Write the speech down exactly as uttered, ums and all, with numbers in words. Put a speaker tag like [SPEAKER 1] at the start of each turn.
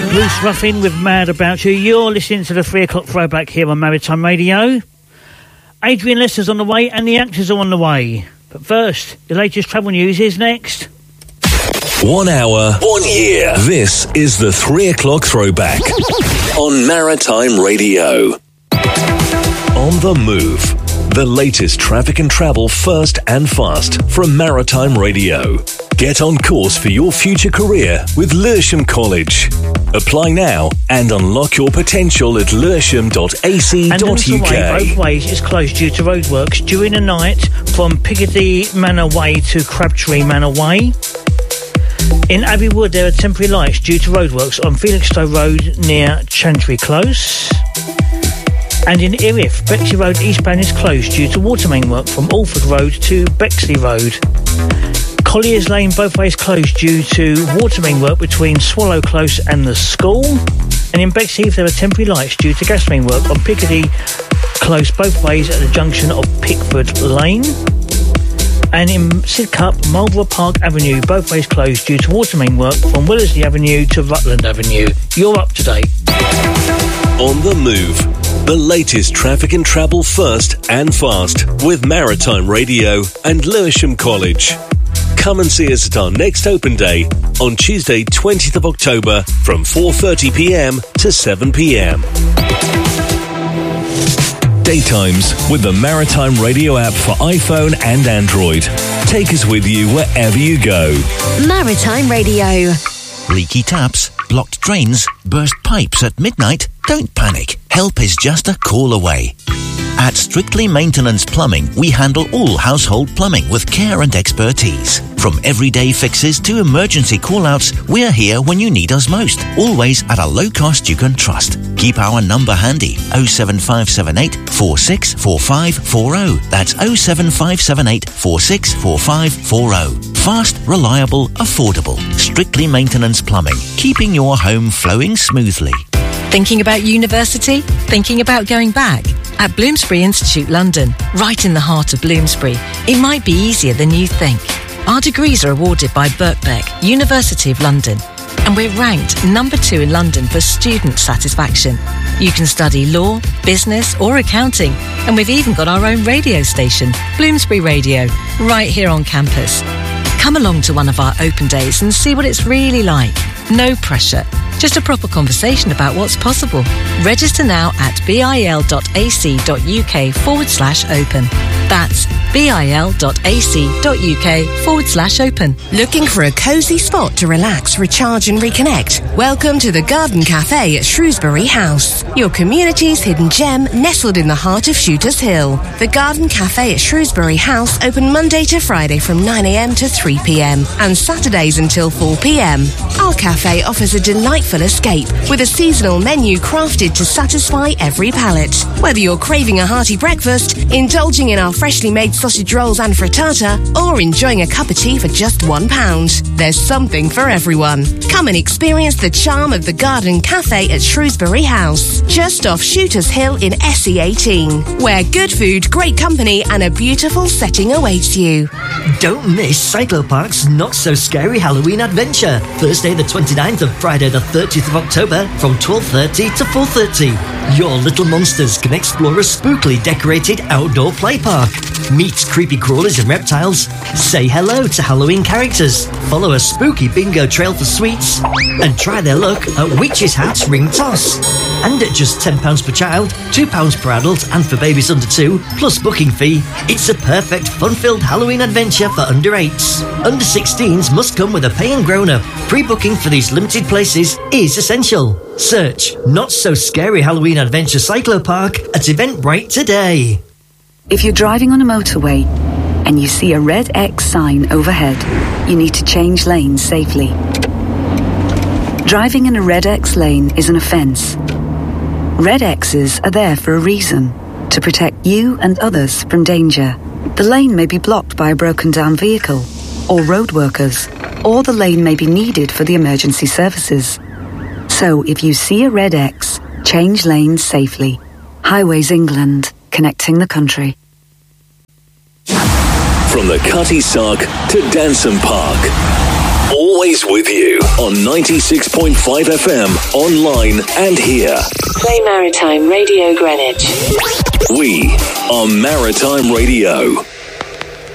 [SPEAKER 1] Bruce Ruffin with Mad About You. You're listening to the three o'clock throwback here on Maritime Radio. Adrian Lester's on the way and the actors are on the way. But first, the latest travel news is next.
[SPEAKER 2] One hour, one year. This is the three o'clock throwback on Maritime Radio. On the move. The latest traffic and travel first and fast from Maritime Radio. Get on course for your future career with Lewisham College. Apply now and unlock your potential at lewisham dot a c dot u k.
[SPEAKER 1] And both ways is closed due to roadworks during the night from Piccadilly Manor Way to Crabtree Manor Way. In Abbey Wood, there are temporary lights due to roadworks on Felixstowe Road near Chantry Close. And in Erith, Bexley Road eastbound is closed due to water main work from Alford Road to Bexley Road. Collier's Lane both ways closed due to water main work between Swallow Close and the school. And in Bexley, there are temporary lights due to gas main work on Piccadilly Close both ways at the junction of Pickford Lane. And in Sidcup, Marlborough Park Avenue both ways closed due to water main work from Wellesley Avenue to Rutland Avenue. You're up to date.
[SPEAKER 2] On the move. The latest traffic and travel first and fast with Maritime Radio and Lewisham College. Come and see us at our next open day on Tuesday, twentieth of October from four thirty p m to seven p m. Daytimes with the Maritime Radio app for iPhone and Android. Take us with you wherever you go.
[SPEAKER 3] Maritime Radio.
[SPEAKER 4] Leaky taps, blocked drains, burst pipes at midnight? Don't panic. Help is just a call away. At Strictly Maintenance Plumbing, we handle all household plumbing with care and expertise. From everyday fixes to emergency call-outs, we're here when you need us most. Always at a low cost you can trust. Keep our number handy, oh seven five seven eight, four six four five four oh. That's oh seven five seven eight, four six four five four oh. Fast, reliable, affordable. Strictly Maintenance Plumbing, keeping your home flowing smoothly.
[SPEAKER 5] Thinking about university? Thinking about going back? At Bloomsbury Institute London, right in the heart of Bloomsbury, it might be easier than you think. Our degrees are awarded by Birkbeck, University of London, and we're ranked number two in London for student satisfaction. You can study law, business or accounting, and we've even got our own radio station, Bloomsbury Radio, right here on campus. Come along to one of our open days and see what it's really like. No pressure, just a proper conversation about what's possible. Register now at bil.ac.uk forward slash open. That's bil.ac.uk forward slash open.
[SPEAKER 3] Looking for a cosy spot to relax, recharge and reconnect? Welcome to the Garden Cafe at Shrewsbury House, your community's hidden gem nestled in the heart of Shooters Hill. The Garden Cafe at Shrewsbury House open Monday to Friday from nine a m to three p m and Saturdays until four p m. Our cafe offers a delightful escape with a seasonal menu crafted to satisfy every palate. Whether you're craving a hearty breakfast, indulging in our freshly made sausage rolls and frittata, or enjoying a cup of tea for just one pound, there's something for everyone. Come and experience the charm of the Garden Cafe at Shrewsbury House, just off Shooters Hill in S E eighteen, where good food, great company and a beautiful setting awaits you.
[SPEAKER 6] Don't miss Cyclopark's Not So Scary Halloween Adventure, Thursday the twenty-ninth and Friday the thirtieth of October from twelve thirty to four thirty. Your little monsters can explore a spookily decorated outdoor play park, meet creepy crawlers and reptiles, say hello to Halloween characters, follow a spooky bingo trail for sweets, and try their luck at Witch's Hat Ring Toss. And at just ten pounds per child, two pounds per adult and for babies under two, plus booking fee, it's a perfect fun-filled Halloween adventure for under eights. Under sixteens must come with a paying grown-up. Pre-booking for these limited places is essential. Search Not So Scary Halloween Adventure Cyclopark at Eventbrite today.
[SPEAKER 7] If you're driving on a motorway and you see a red X sign overhead, you need to change lanes safely. Driving in a red X lane is an offence. Red X's are there for a reason, to protect you and others from danger. The lane may be blocked by a broken down vehicle or road workers, or the lane may be needed for the emergency services. So if you see a red X, change lanes safely. Highways England, connecting the country.
[SPEAKER 2] From the Cutty Sark to Danson Park, Always with you on ninety-six point five F M, online and here.
[SPEAKER 8] Play Maritime Radio Greenwich.
[SPEAKER 2] We are Maritime Radio.